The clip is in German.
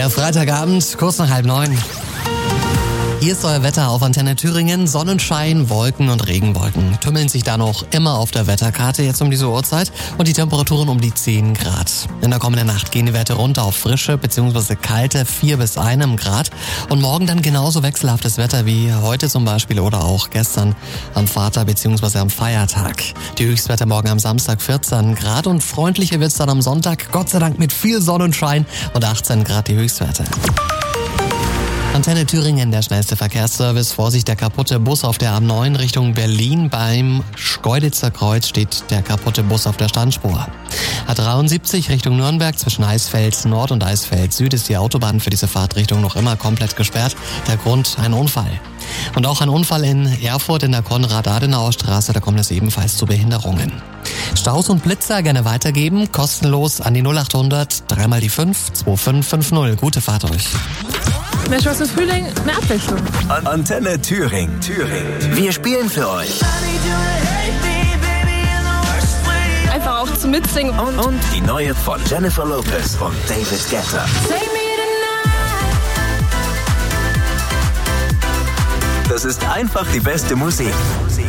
Der Freitagabend, kurz nach 8:30. Hier ist euer Wetter auf Antenne Thüringen. Sonnenschein, Wolken und Regenwolken tümmeln sich da noch immer auf der Wetterkarte jetzt um diese Uhrzeit und die Temperaturen um die 10 Grad. In der kommenden Nacht gehen die Werte runter auf frische bzw. kalte 4 bis 1 Grad und morgen dann genauso wechselhaftes Wetter wie heute zum Beispiel oder auch gestern am Vater- bzw. am Feiertag. Die Höchstwerte morgen am Samstag 14 Grad und freundlicher wird's dann am Sonntag, Gott sei Dank mit viel Sonnenschein und 18 Grad die Höchstwerte. Antenne Thüringen, der schnellste Verkehrsservice. Vorsicht, der kaputte Bus auf der A9 Richtung Berlin. Beim Schkeuditzer Kreuz steht der kaputte Bus auf der Standspur. A73 Richtung Nürnberg zwischen Eisfeld Nord und Eisfeld Süd ist die Autobahn für diese Fahrtrichtung noch immer komplett gesperrt. Der Grund, ein Unfall. Und auch ein Unfall in Erfurt in der Konrad-Adenauer-Straße, da kommt es ebenfalls zu Behinderungen. Staus und Blitzer gerne weitergeben, kostenlos an die 0800 3 die 5 2550. Gute Fahrt euch. Mehr Spaß im Frühling, mehr Abwechslung. Antenne Thüringen. Wir spielen für euch. Einfach auch zum Mitsingen. Und die neue von Jennifer Lopez und David Guetta. Das ist einfach die beste Musik.